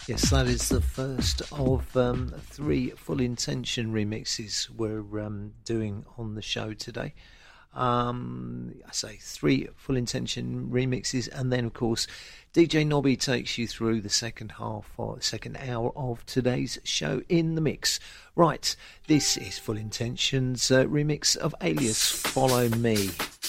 Yes, that is the first of three Full Intention remixes we're doing on the show today. I say three Full Intention remixes, and then of course DJ Nobby takes you through the second half or second hour of today's show in the mix. Right, this is Full Intention's remix of Alias, Follow Me.